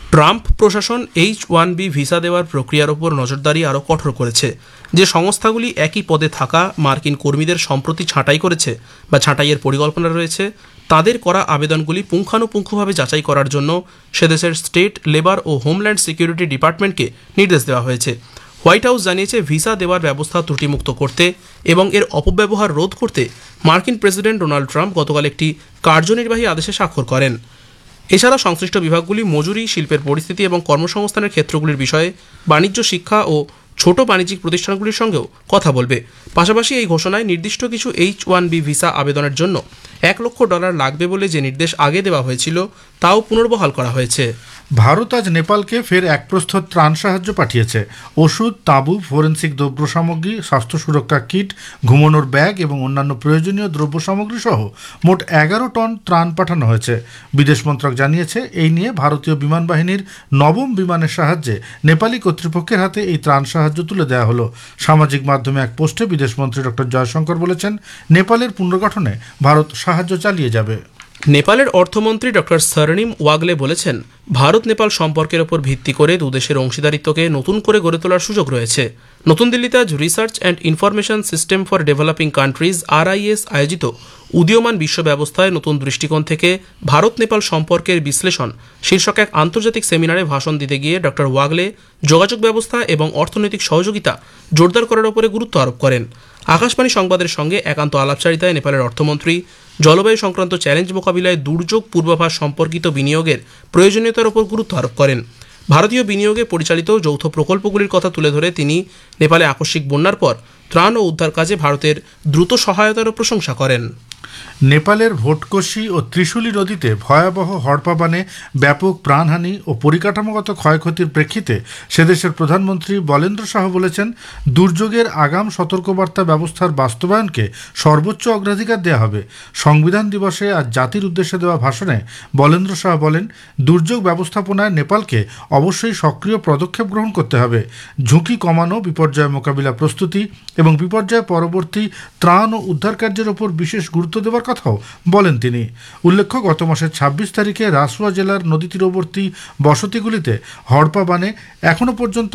Trump প্রশাসন H-1B visa দেওয়ার প্রক্রিয়ার ওপর নজরদারি আরও কঠোর করেছে। যে সংস্থাগুলি একই পদে থাকা মার্কিন কর্মীদের সম্প্রতি ছাঁটাই করেছে বা ছাঁটাইয়ের পরিকল্পনা রয়েছে, তাদের করা আবেদনগুলি পুঙ্খানুপুঙ্খভাবে যাচাই করার জন্য সে দেশের স্টেট, লেবার ও হোমল্যান্ড সিকিউরিটি ডিপার্টমেন্টকে নির্দেশ দেওয়া হয়েছে। হোয়াইট হাউস জানিয়েছে, ভিসা দেওয়ার ব্যবস্থা ত্রুটিমুক্ত করতে এবং এর অপব্যবহার রোধ করতে মার্কিন প্রেসিডেন্ট ডোনাল্ড ট্রাম্প গতকাল একটি কার্যনির্বাহী আদেশে স্বাক্ষর করেন। এছাড়া সংশ্লিষ্ট বিভাগগুলি মজুরি, শিল্পের পরিস্থিতি এবং কর্মসংস্থানের ক্ষেত্রগুলির বিষয়ে বাণিজ্য, শিক্ষা ও ছোট বাণিজ্যিক প্রতিষ্ঠানগুলির সঙ্গেও কথা বলবে। পাশাপাশি এই ঘোষণায় নির্দিষ্ট কিছু H-1B ভিসা আবেদনের জন্য $1 লক্ষ লাগবে বলে যে নির্দেশ আগে দেওয়া হয়েছিল তাও পুনর্বহাল করা হয়েছে। ভারত আজ নেপালকে ফের এক প্রস্থ ত্রাণ সাহায্য পাঠিয়েছে। ওষুধ, তাঁবু, ফরেন্সিক দ্রব্য সামগ্রী, স্বাস্থ্য সুরক্ষা কিট, ঘুমানোর ব্যাগ এবং অন্যান্য প্রয়োজনীয় দ্রব্য সামগ্রী সহ মোট 11 টন ত্রাণ পাঠানো হয়েছে। বিদেশ মন্ত্রক জানিয়েছে, এই নিয়ে ভারতীয় বিমান বাহিনীর 9ম বিমানের সাহায্যে নেপালি কর্তৃপক্ষের হাতে এই ত্রাণ সাহায্য তুলে দেওয়া হলো। সামাজিক মাধ্যমে এক পোস্টে বিদেশমন্ত্রী ডক্টর জয়শঙ্কর বলেছেন, নেপালের পুনর্গঠনে ভারত সাহায্য চালিয়ে যাবে। নেপালের অর্থমন্ত্রী ডক্টর সরনিম ওয়াগলে বলেছেন, ভারত নেপাল সম্পর্কের ওপর ভিত্তি করে দুদেশের অংশীদারিত্বকে নতুন করে গড়ে তোলার সুযোগ রয়েছে। নতুন দিল্লিতে আজ research and information system for developing countries RIS আয়োজিত উদীয়মান বিশ্ব ব্যবস্থায় নতুন দৃষ্টিকোণ থেকে ভারত নেপাল সম্পর্কের বিশ্লেষণ শীর্ষক এক আন্তর্জাতিক সেমিনারে ভাষণ দিতে গিয়ে ডক্টর ওয়াগলে যোগাযোগ ব্যবস্থা এবং অর্থনৈতিক সহযোগিতা জোরদার করার উপরে গুরুত্ব আরোপ করেন। আকাশবাণী সংবাদের সঙ্গে একান্ত আলাপচারিতায় নেপালের অর্থমন্ত্রী জলবায়ু সংক্রান্ত চ্যালেঞ্জ মোকাবিলায় দুর্যোগ পূর্বাভাস সম্পর্কিত বিনিয়োগের প্রয়োজনীয়তার উপর গুরুত্ব আরোপ করেন। ভারতীয় বিনিয়োগে পরিচালিত যৌথ প্রকল্পগুলির কথা তুলে ধরে তিনি নেপালে আকস্মিক বন্যার পর ত্রাণ ও উদ্ধার কাজে ভারতের দ্রুত সহায়তারও প্রশংসা করেন। নেপালের ভোটকোশি ও ত্রিশুলি নদীতে ভয়াবহ হড়পাবানে ব্যাপক প্রাণহানি ও পরিকাঠামোগত ক্ষয়ক্ষতির প্রেক্ষিতে সেদেশের প্রধানমন্ত্রী বলেন্দ্র শাহ বলেছেন, দুর্যোগের আগাম সতর্কবার্তা ব্যবস্থার বাস্তবায়নকে সর্বোচ্চ অগ্রাধিকার দেওয়া হবে। সংবিধান দিবসে আজ জাতির উদ্দেশ্যে দেওয়া ভাষণে বলেন্দ্র শাহ বলেন, দুর্যোগ ব্যবস্থাপনায় নেপালকে অবশ্যই সক্রিয় পদক্ষেপ গ্রহণ করতে হবে। ঝুঁকি কমানো, বিপর্যয় মোকাবিলা প্রস্তুতি এবং বিপর্যয় পরবর্তী ত্রাণ ও উদ্ধার কার্যের ওপর বিশেষ গুরুত্ব দেওয়ার কথাও বলেন তিনি। উল্লেখ্য, গত মাসের 26 তারিখে রাসুয়া জেলার নদী তীরবর্তী বসতিগুলিতে হড়পাবানে এখনও পর্যন্ত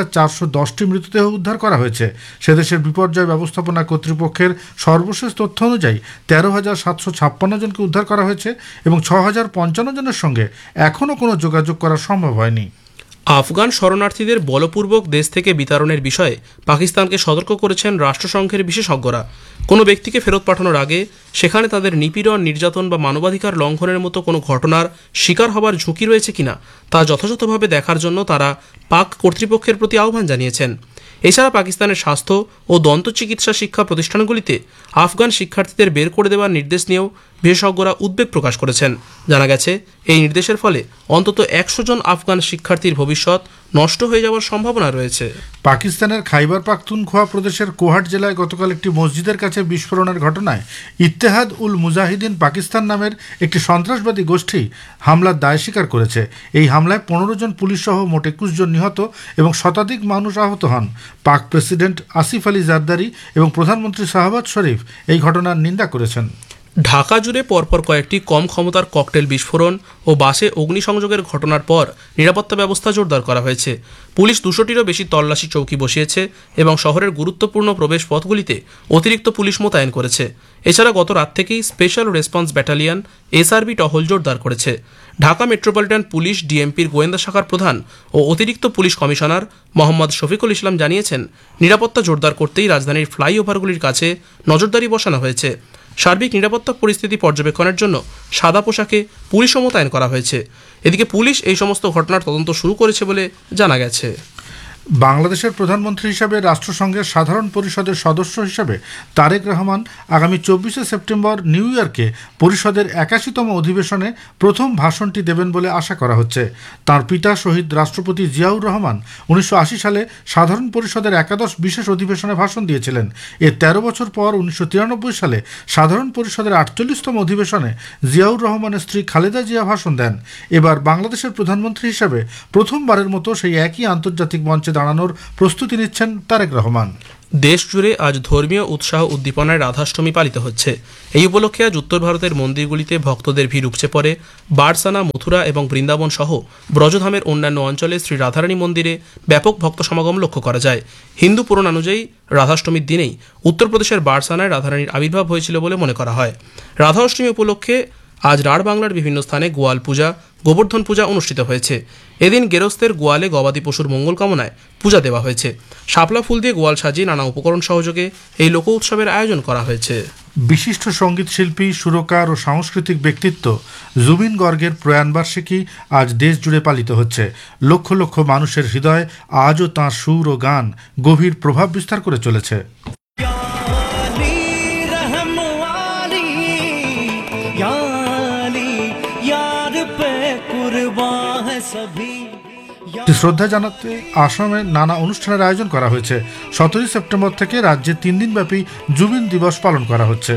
1410টি মৃতদেহ উদ্ধার করা হয়েছে। সেদেশের বিপর্যয় ব্যবস্থাপনা কর্তৃপক্ষের সর্বশেষ তথ্য অনুযায়ী 13,756 জনকে উদ্ধার করা হয়েছে এবং 6,055 জনের সঙ্গে এখনও কোনো যোগাযোগ করা সম্ভব হয়নি। আফগান শরণার্থীদের বলপূর্বক দেশ থেকে বিতাড়নের বিষয়ে পাকিস্তানকে সতর্ক করেছেন রাষ্ট্রসংঘের বিশেষজ্ঞরা। কোনো ব্যক্তিকে ফেরত পাঠানোর আগে সেখানে তাদের নিপীড়ন, নির্যাতন বা মানবাধিকার লঙ্ঘনের মতো কোনো ঘটনার শিকার হবার ঝুঁকি রয়েছে কিনা তা যথাযথভাবে দেখার জন্য তারা পাক কর্তৃপক্ষের প্রতি আহ্বান জানিয়েছেন। এছাড়া পাকিস্তানের স্বাস্থ্য ও দন্ত চিকিৎসা শিক্ষা প্রতিষ্ঠানগুলিতে আফগান শিক্ষার্থীদের বের করে দেওয়ার নির্দেশ নিয়েও বিশেষজ্ঞরা উদ্বেগ প্রকাশ করেছেন। জানা গেছে, এই নির্দেশের ফলে অন্তত 100 জন আফগান শিক্ষার্থীর ভবিষ্যৎ নষ্ট হয়ে যাওয়ার সম্ভাবনা রয়েছে। পাকিস্তানের খাইবার পাখতুনখোয়া প্রদেশের কোহাট জেলায় গতকাল একটি মসজিদের কাছে বিস্ফোরণের ঘটনায় ইত্তেহাদ উল মুজাহিদিন পাকিস্তান নামের একটি সন্ত্রাসবাদী গোষ্ঠী হামলার দায় স্বীকার করেছে। এই হামলায় 15 জন পুলিশ সহ মোট 21 জন নিহত এবং শতাধিক মানুষ আহত হন। পাক প্রেসিডেন্ট আসিফ আলী জারদারি এবং প্রধানমন্ত্রী শাহবাজ শরীফ এই ঘটনার নিন্দা করেছেন। ঢাকা জুড়ে পরপর কয়েকটি কম ক্ষমতার ককটেল বিস্ফোরণ ও বাসে অগ্নিসংযোগের ঘটনার পর নিরাপত্তা ব্যবস্থা জোরদার করা হয়েছে। পুলিশ 200টিরও বেশি তল্লাশি চৌকি বসিয়েছে এবং শহরের গুরুত্বপূর্ণ প্রবেশ পথগুলিতে অতিরিক্ত পুলিশ মোতায়েন করেছে। এছাড়া গত রাত থেকেই স্পেশাল রেসপন্স ব্যাটালিয়ন SRB টহল জোরদার করেছে। ঢাকা মেট্রোপলিটন পুলিশ ডিএমপির গোয়েন্দা শাখার প্রধান ও অতিরিক্ত পুলিশ কমিশনার মোহাম্মদ শফিকুল ইসলাম জানিয়েছেন, নিরাপত্তা জোরদার করতেই রাজধানীর ফ্লাইওভারগুলির কাছে নজরদারি বসানো হয়েছে। সার্বিক নিরাপত্তা পরিস্থিতি পর্যবেক্ষণের জন্য সাদা পোশাকে পুলিশও মোতায়েন করা হয়েছে। এদিকে পুলিশ এই সমস্ত ঘটনার তদন্ত শুরু করেছে বলে জানা গেছে। বাংলাদেশের প্রধানমন্ত্রী হিসাবে রাষ্ট্রসংঘের সাধারণ পরিষদের সদস্য হিসাবে তারেক রহমান আগামী 24শে সেপ্টেম্বর নিউ ইয়র্কে পরিষদের 81তম অধিবেশনে প্রথম ভাষণটি দেবেন বলে আশা করা হচ্ছে। তাঁর পিতা শহীদ রাষ্ট্রপতি জিয়াউর রহমান 1980 সালে সাধারণ পরিষদের একাদশ বিশেষ অধিবেশনে ভাষণ দিয়েছিলেন। এর 13 বছর পর 1993 সালে সাধারণ পরিষদের 48তম অধিবেশনে জিয়াউর রহমানের স্ত্রী খালেদা জিয়া ভাষণ দেন। এবার বাংলাদেশের প্রধানমন্ত্রী হিসাবে প্রথমবারের মতো সেই একই আন্তর্জাতিক মঞ্চে দাঁড়ানোর প্রস্তুতি নিচ্ছেন তারেক রহমান। দেশ জুড়ে আজ ধর্মীয় উৎসাহ উদ্দীপনায় রাধাষ্টমী পালিত হচ্ছে। এই উপলক্ষে আজ উত্তর ভারতের মন্দিরগুলিতে ভক্তদের ভিড় উপচে পড়ে। বারসানা, মথুরা এবং বৃন্দাবন সহ ব্রজধামের অন্যান্য অঞ্চলে শ্রী রাধারানী মন্দিরে ব্যাপক ভক্ত সমাগম লক্ষ্য করা যায়। হিন্দু পুরাণ অনুযায়ী রাধাষ্টমীর দিনেই উত্তরপ্রদেশের বারসানায় রাধারানীর আবির্ভাব হয়েছিল বলে মনে করা হয়। রাধা অষ্টমী উপলক্ষে আজ রাঢ় বাংলার বিভিন্ন স্থানে গোয়াল পূজা, গোবর্ধন পূজা অনুষ্ঠিত হয়েছে। এদিন গেরস্তের গোয়ালে গবাদি পশুর মঙ্গল কামনায় পূজা দেওয়া হয়েছে। শাপলা ফুল দিয়ে গোয়াল সাজিয়ে নানা উপকরণ সহযোগে এই লোক উৎসবের আয়োজন করা হয়েছে। বিশিষ্ট সঙ্গীত শিল্পী, সুরকার ও সাংস্কৃতিক ব্যক্তিত্ব জুবিন গর্গের প্রয়াণবার্ষিকী আজ দেশ জুড়ে পালিত হচ্ছে। লক্ষ লক্ষ মানুষের হৃদয়ে আজও তাঁর সুর ও গান গভীর প্রভাব বিস্তার করে চলেছে। শ্রদ্ধা জানাতে আসামে নানা অনুষ্ঠানের আয়োজন করা হয়েছে। 17 সেপ্টেম্বর থেকে রাজ্যে 3 দিনব্যাপী জুবিন দিবস পালন করা হচ্ছে।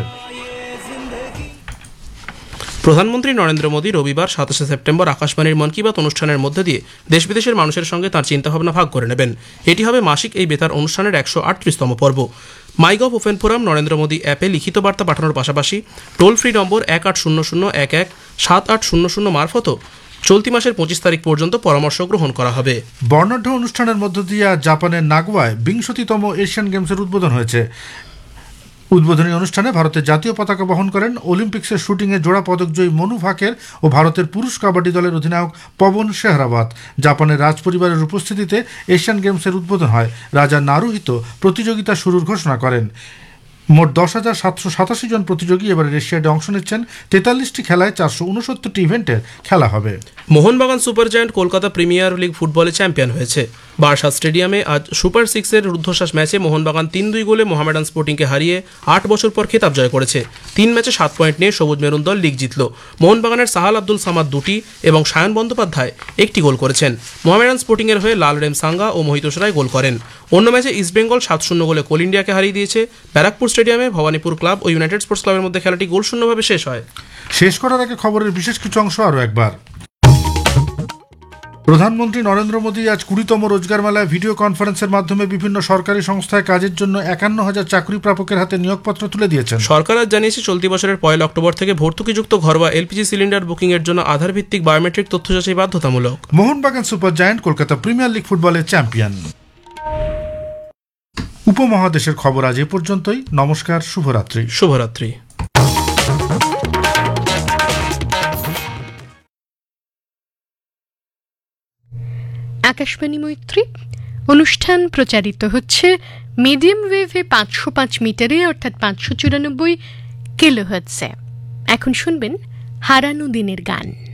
প্রধানমন্ত্রী নরেন্দ্র মোদী রবিবার 27 সেপ্টেম্বর আকাশবাণীর মন কি বাত অনুষ্ঠানের মধ্যে দিয়ে দেশ বিদেশের মানুষের সঙ্গে তাঁর চিন্তাভাবনা ভাগ করে নেবেন। এটি হবে মাসিক এই বেতার অনুষ্ঠানের 138তম পর্ব। MyGov open forum, Narendra Modi অ্যাপে লিখিত বার্তা পাঠানোর পাশাপাশি টোল ফ্রি নম্বর 1800117800 মারফতও চলতি মাসের 25 তারিখ পর্যন্ত পরামর্শ গ্রহণ করা হবে। বর্ণাঢ্য অনুষ্ঠানের মধ্য দিয়ে আজ জাপানের নাগোয়ায় 20তম এশিয়ান গেমসের উদ্বোধন হয়েছে। উদ্বোধনী অনুষ্ঠানে ভারতের জাতীয় পতাকা বহন করেন অলিম্পিক্সের শুটিংয়ে জোড়া পদকজয়ী মনু ভাকের ও ভারতের পুরুষ কাবাডি দলের অধিনায়ক পবন শেহরাবাত। জাপানের রাজপরিবারের উপস্থিতিতে এশিয়ান গেমসের উদ্বোধন হয়। রাজা নারুহিতো প্রতিযোগিতা শুরুর ঘোষণা করেন। মোট 10,787 জন প্রতিযোগী এবারের এশিয়াডে অংশ নিচ্ছেন। 43টি খেলায় 469টি ইভেন্টের খেলা হবে। Mohun Bagan super giant Kolkata premier league ফুটবলে চ্যাম্পিয়ন হয়েছে। বারাসাত স্টেডিয়ামে আজ সুপার 6-এর রুদ্ধশ্বাস ম্যাচে মোহনবাগান 3-2 গোলে মোহামেডান স্পোর্টিংকে হারিয়ে 8 বছর পর খেতাব জয় করেছে। 3 ম্যাচে 7 পয়েন্ট নিয়ে সবুজ মেরুন দল লিগ জিতল। মোহনবাগানের সাহাল আব্দুল সামাদ 2টি এবং সায়ন বন্দ্যোপাধ্যায় 1টি গোল করেছেন। মোহামেডান স্পোর্টিংয়ের হয়ে লাল রেম সাঙ্গা ও মোহিতোষ রায় গোল করেন। অন্য ম্যাচে ইস্টবেঙ্গল 7-0 গোলে কোল ইন্ডিয়াকে হারিয়ে দিয়েছে। ব্যারাকপুর স্টেডিয়ামে ভবানীপুর ক্লাব ও ইউনাইটেড স্পোর্টস ক্লাবের মধ্যে খেলাটি গোলশূন্যভাবে শেষ হয়। শেষ করার আগে খবরের বিশেষ কিছু অংশ আরও একবার। প্রধানমন্ত্রী নরেন্দ্র মোদী আজ 20তম রোজগার মেলায় ভিডিও কনফারেন্সের মাধ্যমে বিভিন্ন সরকারি সংস্থায় কাজের জন্য 51,000 চাকরি প্রাপকের হাতে নিয়োগপত্র তুলে দিয়েছেন। সরকার আজ জানিয়েছে চলতি বছরের 1 অক্টোবর থেকে ভর্তুকিযুক্ত ঘর বা এলপিজি সিলিন্ডার বুকিং এর জন্য আধার ভিত্তিক বায়োমেট্রিক তথ্য যাচাই বাধ্যতামূলক। Mohun Bagan super giant Kolkata premier league ফুটবলের চ্যাম্পিয়ন। উপমহাদেশের খবর আজ এ পর্যন্তই। নমস্কার, শুভরাত্রি। শুভরাত্রি। আকাশবাণী মৈত্রী অনুষ্ঠান প্রচারিত হচ্ছে মিডিয়াম ওয়েভে 505 মিটারে অর্থাৎ 594 কিলোহার্টজে। এখন শুনবেন হারানো দিনের গান।